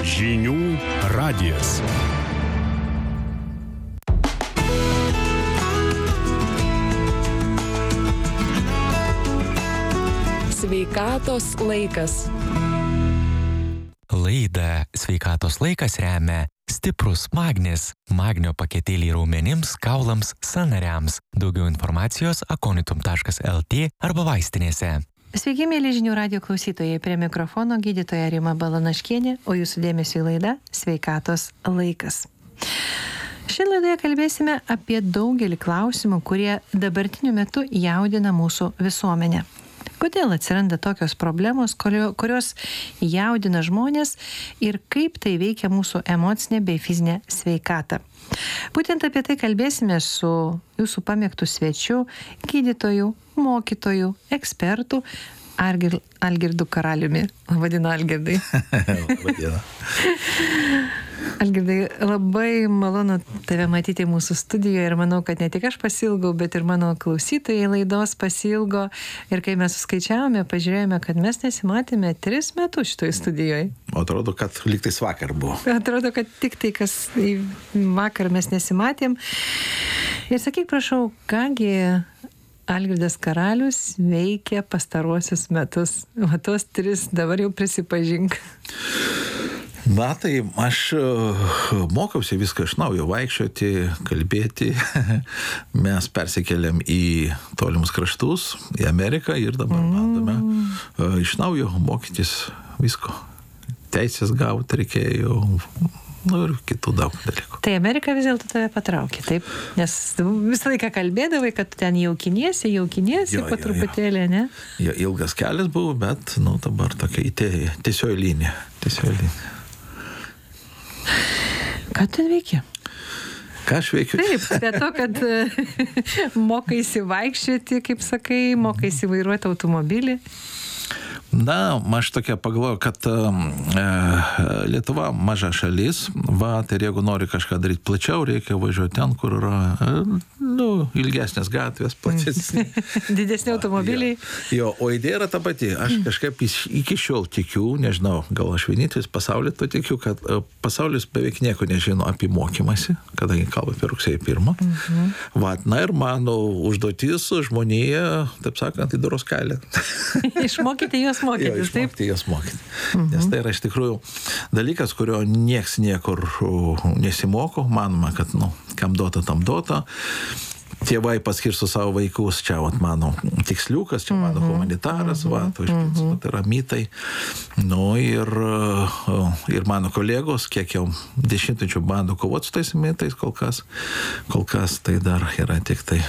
Žinių radijas. Sveikatos laikas. Laidą Sveikatos laikas remia stiprus magnis. Magnio paketėliai raumenims, kaulams, sąnariams. Daugiau informacijos akonitum.lt arba vaistinėse. Sveiki, mėly Žinių radijo klausytojai. Prie mikrofono gydytoja Rima Balanaškienė, o jūsų dėmesio į laidą Sveikatos laikas. Šiandien laidoje kalbėsime apie daugelį klausimų, kurie dabartiniu metu jaudina mūsų visuomenę. Kodėl atsiranda tokios problemos, kurios jaudina žmonės ir kaip tai veikia mūsų emocinę bei fizinę sveikatą. Būtent apie tai kalbėsime su jūsų pamėgtų svečiu, gydytoju, mokytoju, ekspertu Algirdu Karaliumi. Vadinu Algirdai. Vadinu. Algirdai, labai malonu tave matyti mūsų studijoje ir manau, kad ne tik aš pasilgau, bet ir mano klausytojai laidos pasilgo. Ir kai mes suskaičiavome, pažiūrėjome, kad mes nesimatėme 3 metus šitoje studijoje. Atrodo, kad lygtais vakar buvo. Atrodo, kad tik tai, kas vakar mes nesimatėm. Ir sakyk, prašau, kągi Algirdas Karalius veikia pastaruosius metus? O tos 3 dabar jau prisipažink. Na, tai aš mokiausi viską iš naujo, vaikščioti, kalbėti. Mes persikėlėm į tolimus kraštus, į Ameriką ir dabar bandome iš naujo mokytis visko. Teisės gauti reikėjo, ir kitų daug dalykų. Tai Amerika vis dėlto tave patraukė, taip? Nes visą laiką kalbėdavai, kad ten jaukiniesi po truputėlį, ne? Jo, ilgas kelias buvo, bet dabar tokia tiesioji linija. Ką ten veikia? Ką aš veikiu? Taip, be to, kad mokaisi vaikščioti, kaip sakai, mokaisi vairuoti automobilį. Na, aš tokia pagalvoju, kad Lietuva maža šalis, tai jeigu nori kažką daryti plačiau, reikia važiuoti ten, kur yra ilgesnės gatvės, platesnės. Didesni automobiliai. Jo, o idėja yra ta pati. Aš kažkaip iki šiol tikiu, nežinau, gal aš vienintelis pasaulyje to tikiu, kad pasaulis beveik nieko nežino apie mokymąsi, kadangi kalba apie rugsėjo 1. Na ir mano užduotis žmonėje, taip sakant, į doros kelią. Išmokyti juos mokytis, taip? Išmokti juos mokyti. Nes tai yra iš tikrųjų dalykas, kurio nieks niekur nesimoko. Manoma, kad, kam duota, tam duota. Tėvai paskirsto savo vaikus, čia mano tiksliukas, čia mano humanitaras, iš principo tai yra mitai. Ir mano kolegos, kiek jau dešimtmečių bando kovoti su tais mitais, kol kas tai dar yra tik tai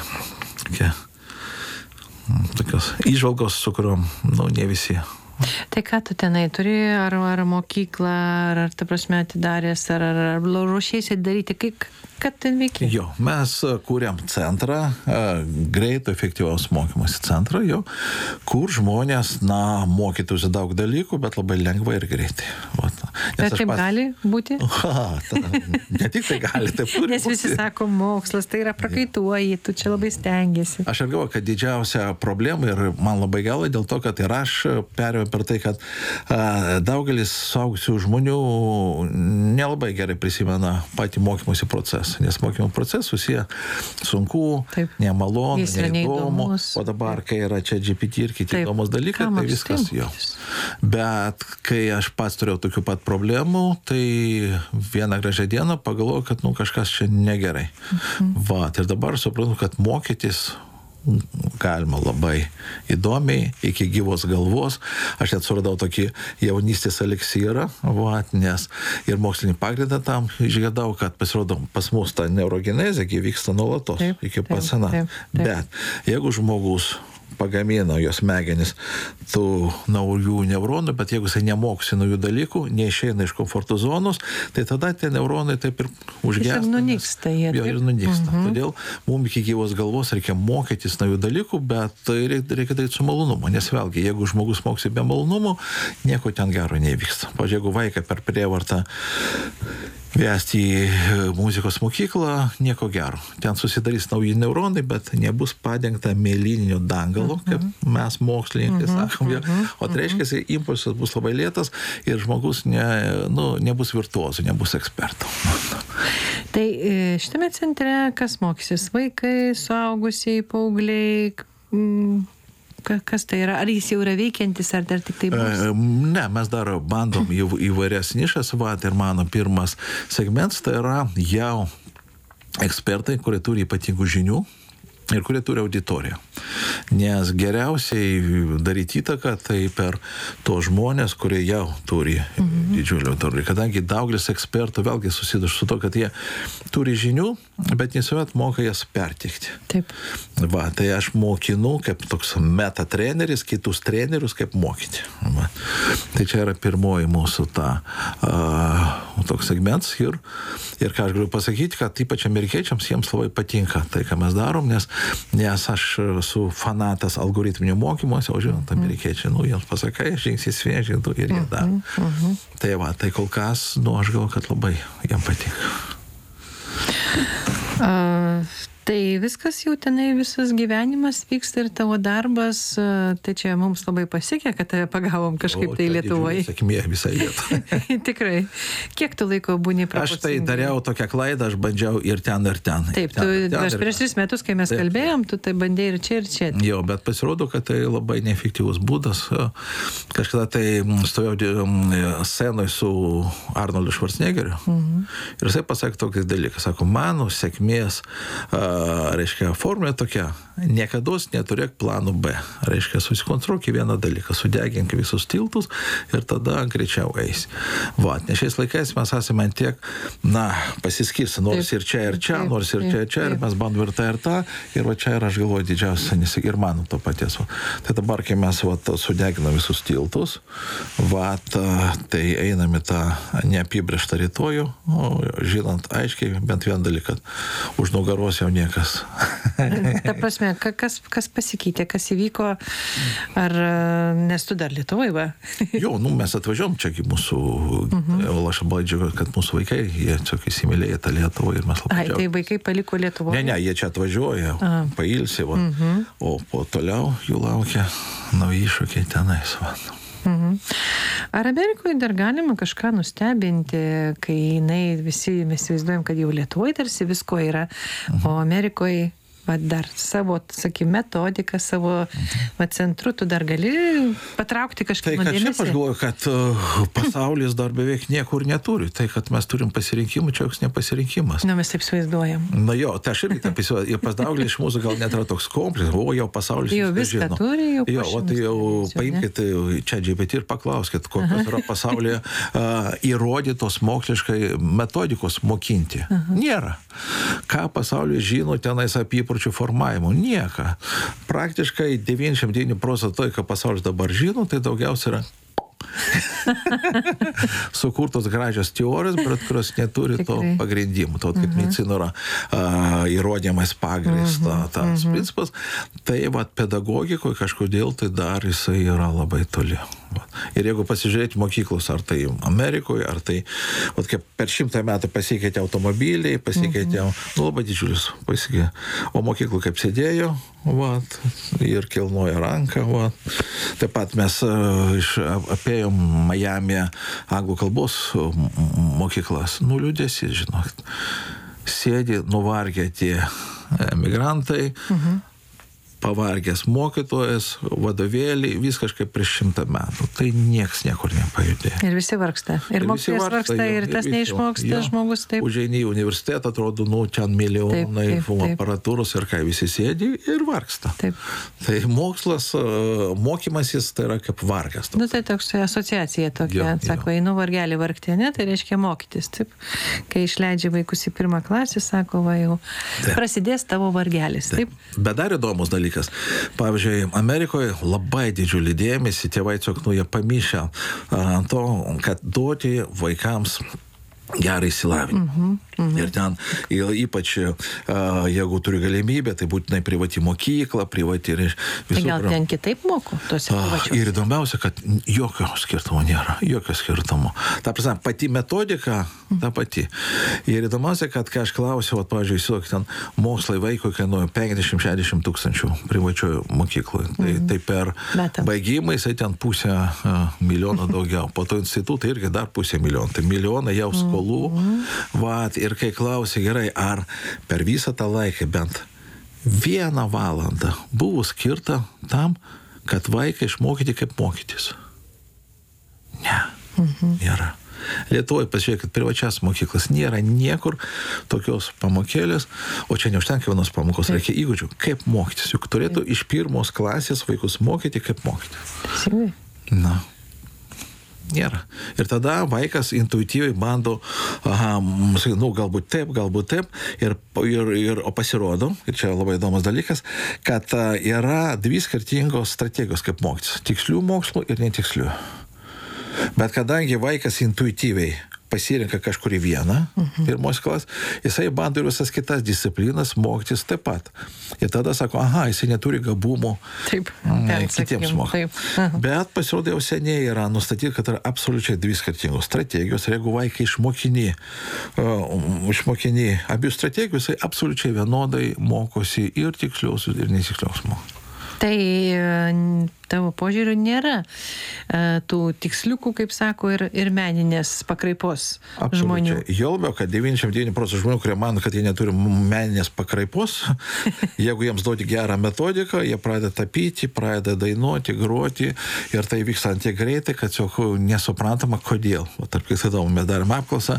tokios įžvalgos, su kuriuom, ne visi. Tai ką tu tenai turi, ar mokyklą, ar ta prasme atidaręs, ar ruošiesi daryti, kad ten veikia? Jo, mes kūrėm centrą, greito, efektyvaus mokymosi centrą, kur žmonės, mokytųsi daug dalykų, bet labai lengvai ir greitai. Bet taip gali būti? Ne tik tai gali, taip turi būti. Nes visi sako, mokslas, tai yra prakaituoji, tu čia labai stengiasi. Aš ir galvoju, kad didžiausia problema ir man labai gaila dėl to, kad ir aš perėjau per tai, kad daugelis suaugusių žmonių nelabai gerai prisimena patį mokymosi procesą, nes mokymo procesas susiję sunku, nemalonu, neįdomu, o dabar, kai yra čia GPT ir kiti įdomus dalykai, tai viskas jo. Bet kai aš pats turėjau tokių pat problemų, tai vieną gražią dieną pagalvojau, kad kažkas čia negerai. Ir dabar suprantu, kad mokytis galima labai įdomiai, iki gyvos galvos. Aš net suradau tokį jaunystės eliksyrą, nes ir mokslinį pagrindą tam išgirdau, kad pasirodo pas mus ta neurogenezė vyksta nuolatos, iki pat senatvės. Bet jeigu žmogus pagamina jos smegenis tų naujų neuronų, bet jeigu jisai nemokosi naujų dalykų, neišeina iš komforto zonos, tai tada tie neuronai taip ir užgęsta. Ir nunyksta jie. Ir nunyksta. Todėl mums iki gyvos galvos reikia mokytis naujų dalykų, bet tai reikia daryti su malonumu. Nes vėlgi, jeigu žmogus mokosi be malonumo, nieko ten gero nevyksta. Pavyzdžiui, jeigu vaiką per prievartą vesti į muzikos mokyklą, nieko gero. Ten susidarys nauji neuronai, bet nebus padengta mielininiu dangalu, kaip mes mokslininkai sakom. O tai reiškia, impulsas bus labai lėtas ir žmogus nebus virtuozų, nebus ekspertų. Tai šitame centre kas mokysis? Vaikai, suaugusiai, paaugliai? Kas tai yra? Ar jis jau yra veikiantis, ar dar tik tai bus? Ne, mes dar bandom įvairias nišas, ir mano pirmas segmentas tai yra jau ekspertai, kurie turi ypatingų žinių ir kurie turi auditoriją. Nes geriausiai daryti įtaką tai per tos žmonės, kurie jau turi didžiulį auditoriją. Kadangi daugelis ekspertų vėlgi susiduria su to, kad jie turi žinių, bet nesuomet moka jas perteikti. Taip. Tai aš mokinu kaip toks meta treneris, kitus trenerius kaip mokyti. Tai čia yra pirmoji mūsų toks segmentas ir ką aš galiu pasakyti, kad ypač amerikiečiams jiems labai patinka tai, ką mes darom, nes aš esu fanatas algoritminio mokymosi, o žinot, amerikiečiai, jiems pasakai, žingsnis vien, ir jie daro. Tai kol kas, aš galvoju, kad labai jiem patinka. Tai viskas jau tenai, visas gyvenimas vyksta ir tavo darbas, tai čia mums labai pasiekė, kad tave pagavom kažkaip tai Lietuvoje. Sėkmė visai Lietuvai. Tikrai. Kiek tu laiko būni Aš proporcingai? tai dariau tokią klaidą, aš bandžiau ir ten, ir ten. Taip, aš prieš 3 metus, kai mes kalbėjom, tu tai bandėjai ir čia, ir čia. Jo, bet pasirodo, kad tai labai neefektyvus būdas. Kažkada tai stovėjau scenoj su Arnoldu Schwarzeneggeriu ir jisai pasakė tokį dalyką. Sako, mano sėkmės reiškia, formulė tokia, niekados neturėk planų B. Reiškia, susikonstruok į vieną dalyką, sudegink visus tiltus ir tada greičiau eisi. Nes šiais laikais mes esame tiek, pasiskirsi, nors ir čia, ir čia, nors ir čia, ir mes bandom ir tą, ir čia ir aš galvoju didžiausia, ir mano to paties. Tai dabar, kai mes sudeginam visus tiltus, tai einame tą neapibrėžtą rytojų, žinant aiškiai bent vieną dalyką, už nugaros jau niekas. Ta prasme, kas pasikeitė, kas įvyko, nes tu dar Lietuvoje, va? Jo, mes atvažiuom čia mūsų, aš labai džiaugiu, kad mūsų vaikai, jie čia įsimylėjo tą Lietuvą ir mes labai džiaugiu. Tai vaikai paliko Lietuvoje? Ne, jie čia atvažiuoja, pailsi, o po toliau jų laukia nauji iššūkiai tenais. Ar Amerikoje dar galima kažką nustebinti, kai mes įsivaizduojam, kad jau Lietuvoje tarsi visko yra, o Amerikoje dar savo, metodiką, savo centru, tu dar gali patraukti kažkaip nuo dėmesį? Tai, kad šiaip aš galvoju, kad pasaulis dar beveik niekur neturi. Tai, kad mes turim pasirinkimų, čia joks nepasirinkimas. Mes taip įsivaizduojam. Jo, tai aš irgi taip įsivaizduoju. Ir pas daugelį iš mūsų gal net yra toks kompleks, jau pasaulis jau viską žino. Turi, jau jo, tai jau paimkit čia GPT ir paklauskit, kokios yra pasaulyje įrodytos moksliškai metodikos mokinti. Nėra. Ką pasaulyje žino tenais apie įpročių formavimo? Nieka. Praktiškai 99% to, ką pasaulis dabar žino, tai daugiausia yra sukurtos gražios teorijos, bet kurios neturi to pagrindimų. To, kaip medicina yra įrodymais pagrįsta tas principas. Tai pedagogikoje kažkodėl tai dar jisai yra labai toli. Ir jeigu pasižiūrėti mokyklos, ar tai Amerikoje, ar tai, kaip per 100 metų pasikeitė automobiliai, pasikeitė, labai didžiulis pasikeitė. O mokyklų kaip sėdėjo, ir kilnojo ranką, Taip pat mes apėjom Miami anglų kalbos mokyklas. Liūdėsi, žinok. Sėdi nuvargę tie emigrantai, pavargęs mokytojas, vadovėliai, vis kažkaip prieš 100 metų. Tai nieks niekur nepajudėjo. Ir visi vargsta. Ir mokytojas vargsta, ir tas neišmoksta žmogus. Taip. Užeini į universitetą, atrodo, ten milijonai aparatūros ir kai visi sėdi ir vargsta. Taip. Tai mokslas, mokymasis, tai yra kaip vargas. Tai toks asociacija tokia, sako, einu vargelį vargti, ne, tai reiškia mokytis. Taip. Kai išleidžia vaikus į 1 klasę, sako, jau prasidės tavo vargelis. Taip. Bet dar įdomus dalykas. Pavyzdžiui, Amerikoje labai didžiulį dėmesį tėvai tiesiog jie pamišę to, kad duoti vaikams gerą įsilavinimą. Ir ten, ypač jeigu turi galimybę, tai būtinai privati mokykla, privati ir visų. Tai gal ten kitaip moko tose privačiose? Ir įdomiausia, kad jokio skirtumo nėra, jokio skirtumo. Ta prasme, pati metodika, ta pati. Ir įdomiausia, kad kai aš klausiau, pavyzdžiui, įsivaizduok, ten mokslai vaikui kainuoja 50-60 tūkstančių privačioje mokykloje. Tai per baigimą jisai ten $500,000 daugiau. Po to institutai irgi dar $500,000. Tai milijoną jau skolų. Vat, ir kai klausė, gerai, ar per visą tą laiką bent 1 valandą buvo skirta tam, kad vaikai išmokyti, kaip mokytis. Ne, nėra. Lietuvoje, pasižiūrėkit, privačias mokyklas nėra niekur tokios pamokėlės, o čia neužtenka vienos pamokos, reikia įgūdžių, kaip mokytis. Juk turėtų iš 1 klasės vaikus mokyti, kaip mokyti. Na. Nėra. Ir tada vaikas intuityviai bando, galbūt taip, o pasirodo, ir čia labai įdomus dalykas, kad yra 2 skirtingos strategijos, kaip mokytis. Tikslių mokslų ir netikslių. Bet kadangi vaikas intuityviai pasirinka kažkurį vieną, pirmos klasės, jisai bando ir visas kitas disciplinas mokytis taip pat. Ir tada sako, jisai neturi gabumų kitiems mokyti. Bet pasirodo jau seniai yra nustatyti, kad yra absoliučiai 2 skirtingos strategijos. Ir jeigu vaikai išmokini abių strategijų, jisai absoliučiai vienodai mokosi ir tiksliausius, ir netiksliausius mokosi. Tai tavo požiūriu nėra tų tiksliukų, kaip sako, ir meninės pakraipos žmonių. Jau labiau, kad 99% žmonių, kurie mano, kad jie neturi meninės pakraipos, jeigu jiems duoti gerą metodiką, jie pradeda tapyti, pradeda dainuoti, groti, ir tai vyksta antiek greitai, kad jau nesuprantama, kodėl. Tarp kitą, mes darėm apklausą,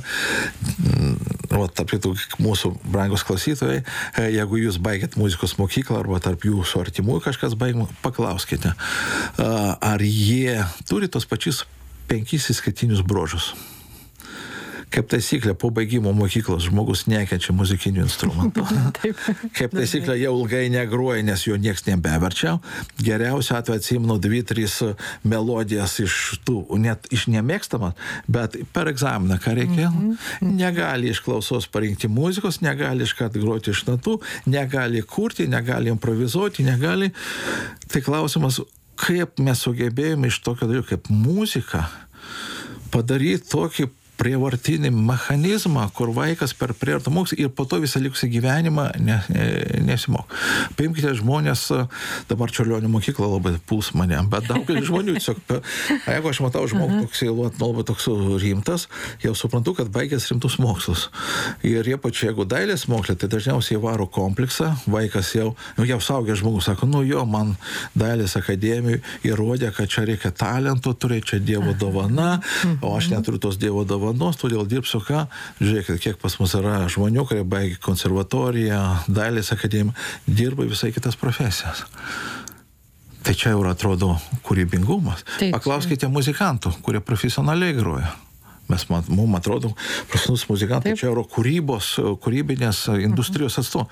tarp kitų mūsų brangus klausytojai, jeigu jūs baigėt muzikos mokyklą arba tarp jūsų artimųjų kažkas baigė, paklauskite, ar jie turi tos pačius 5 išskirtinius bruožus. Kaip taisyklė, po baigimo mokyklos žmogus nekenčia muzikinių instrumentų. Kaip taisyklė, jau ilgai negroja, nes jo nieks nebeverčia. Geriausiu atveju atsimenu 2-3 melodijas iš tų, net iš nemėgstamas, bet per egzaminą, ką reikia, negali iš klausos parinkti muzikos, negali iškart groti iš natų, negali kurti, negali improvizuoti, negali. Tai klausimas, kaip mes sugebėjome iš tokio dalyko, kaip muzika, padaryti tokį prievartinį mechanizmą, kur vaikas per prievartą mokslą ir po to visą likusį gyvenimą nesimok. Paimkite žmonės, dabar Čiurlionio mokykla labai puls mane, bet daugelis žmonių tiesiog, jeigu aš matau žmogų labai toks rimtas, jau suprantu, kad baigęs rimtus mokslus. Ir ypač jeigu dailės mokslė, tai dažniausiai varo kompleksą, vaikas jau saugęs žmogus sako, man dailės akademijai įrodė, kad čia reikia talento, turėti čia Dievo dovana, o aš neturiu tos Dievo dovanos, todėl dirbsiu ką. Žiūrėkit, kiek pas mus yra žmonių, kurie baigė konservatoriją, dailės akademiją, dirba visai kitas profesijas. Tai čia jau atrodo kūrybingumas. Paklauskite muzikantų, kurie profesionaliai groja. Mums atrodo, profesionalus muzikantai čia yra kūrybinės industrijos atstovai.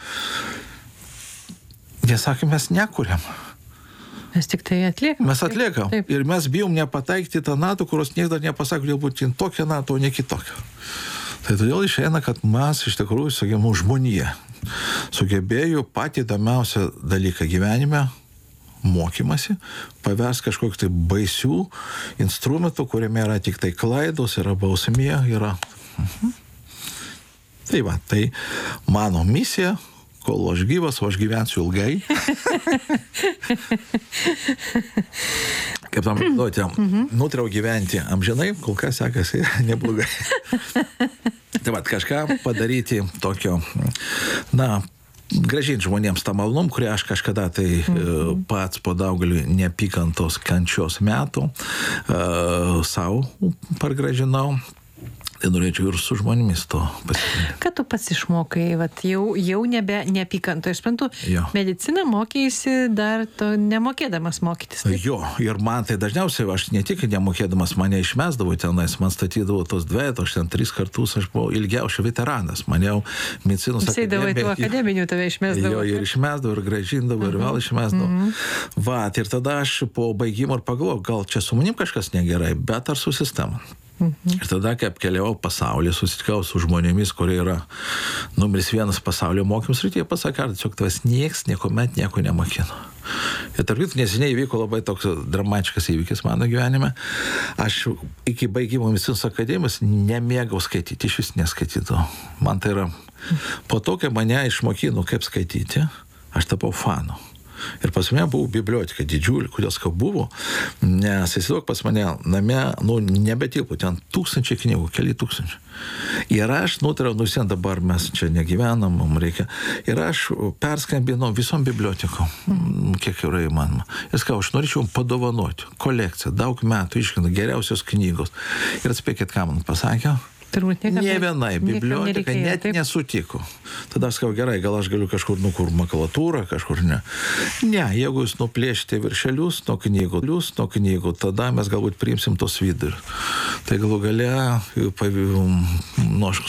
Jie sakė, mes nekuriam. Mes tik tai atliekam. Mes atliekam. Taip. Ir mes bijom nepataikti tą natą, kurios niekas dar nepasako, kodėl būti tokia natą, o ne kitokia. Tai todėl išeina, kad mes iš tikrųjų, sakėm, žmonija sugebėjo patį įdomiausią dalyką gyvenime, mokymasi, pavers kažkokiu tai baisių instrumentų, kuriame yra tik tai klaidos, yra bausmė, yra. Tai va, tai mano misija, kol aš gyvas, o aš gyvensiu ilgai. Kaip tam duoti, nutrau gyventi amžinai, kol kas sekasi neblogai. Tai va, kažką padaryti tokio, gražinti žmonėms tą malonumą, kurį aš kažkada tai pats po daugeliu neapykantos kančios metų savo pargražinau. Tai norėčiau ir su žmonėmis to pasitikėti. Ką tu pats išmokai, jau neapykanto, aš suprantu, mediciną mokėsi dar to nemokėdamas mokytis. Taip? Jo, ir man tai dažniausiai, aš ne tik nemokėdamas, mane išmesdavo tenais, man statydavo tos dvejetos, aš ten 3 kartus, aš buvau ilgiausiai veteranas, man jau medicinos akademija. Sėdavo į tų akademinių tave išmesdavo. Jo, ir išmesdavo, ir grąžindavo, ir vėl išmesdavo. Va, ir tada aš po baigimo ir pagalvojau, gal čia su manim kažkas negerai, bet ar su sistema. Ir tada, kai apkeliavau pasaulį, susitikau su žmonėmis, kurie yra numeris 1 pasaulio mokymus rytyje, pasakė, tiesiog tavęs nieks niekuomet nieko nemokino. Ir tarp kitų neseniai įvyko labai toks dramatiškas įvykis mano gyvenime. Aš iki baigimo medicinos akademijos nemėgau skaityti, iš vis neskaitydavau. Man tai yra, po to, kai mane išmokino, kaip skaityti, aš tapau fanu. Ir pas mane buvo biblioteka didžiulė, kodėl skau buvo, nes įsivaizduok pas mane name, nebetilpo, ten 1000 knygų, keli 1000. Ir aš nutariau, sen dabar mes čia negyvenam, mums reikia. Ir aš perskambinau visom bibliotekom, kiek yra įmanoma. Ir skau, aš norėčiau padovanoti kolekciją, daug metų iškina geriausios knygos. Ir atspėkit, ką man pasakė? Ne vienai biblioteka net nesutiko. Tada aš sakau, gerai, gal aš galiu kažkur kur makulatūrą, kažkur ne. Ne, jeigu jūs nuplėšite viršelius nuo knygų, tada mes galbūt priimsim tos vidurius. Tai galų gale, aš